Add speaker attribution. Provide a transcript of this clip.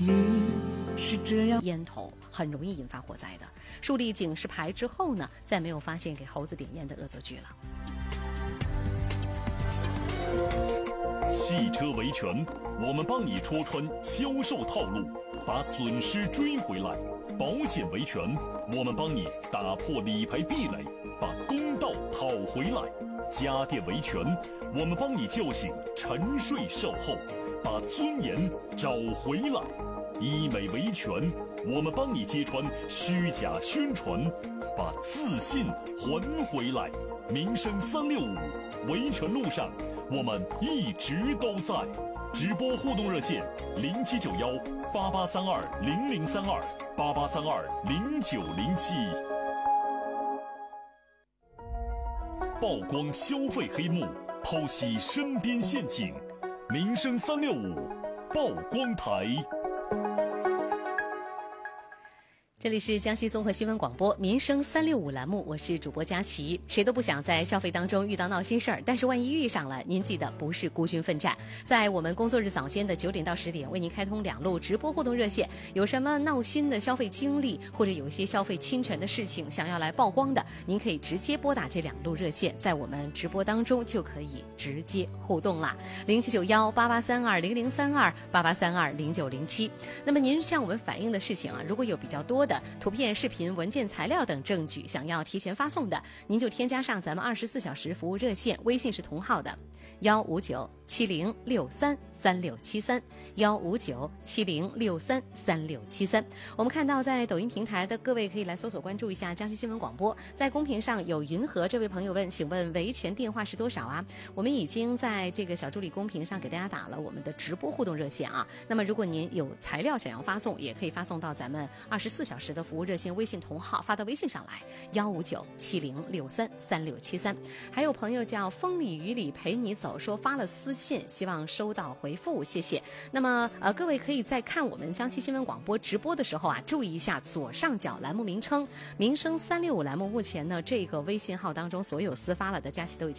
Speaker 1: 你是这样。
Speaker 2: 烟头很容易引发火灾的，树立警示牌之后呢，再没有发现给猴子点烟的恶作剧了。
Speaker 3: 汽车维权，我们帮你戳穿销售套路，把损失追回来；保险维权，我们帮你打破理赔壁垒，把公道讨回来；家电维权，我们帮你叫醒沉睡售后，把尊严找回来；医美维权，我们帮你揭穿虚假宣传，把自信还回来。民生365，维权路上我们一直都在。直播互动热线07918832003288320907。曝光消费黑幕，剖析身边陷阱。民生365曝光台。
Speaker 2: 这里是江西综合新闻广播民生365栏目，我是主播佳琪。谁都不想在消费当中遇到闹心事儿，但是万一遇上了，您记得不是孤军奋战。在我们工作日早间的9点到10点，为您开通2路直播互动热线，有什么闹心的消费经历，或者有一些消费侵权的事情想要来曝光的，您可以直接拨打这2路热线，在我们直播当中就可以直接互动啦。07918832003288320907。那么您向我们反映的事情啊，如果有比较多的图片、视频、文件、材料等证据想要提前发送的，您就添加上咱们24小时服务热线，微信是同号的15970633673，15970633673。我们看到在抖音平台的各位可以来搜索关注一下江西新闻广播。在公屏上有云和这位朋友问，请问维权电话是多少啊？我们已经在这个小助理公屏上给大家打了我们的直播互动热线啊。那么如果您有材料想要发送，也可以发送到咱们24小时的服务热线微信同号，发到微信上来15970633673。还有朋友叫风里雨里陪你走，说发了私信，希望收到回复，谢谢。那么各位可以在看我们江西新闻广播直播的时候啊，注意一下左上角栏目名称民生365栏目，目前呢这个微信号当中所有私发了的，佳琪都已经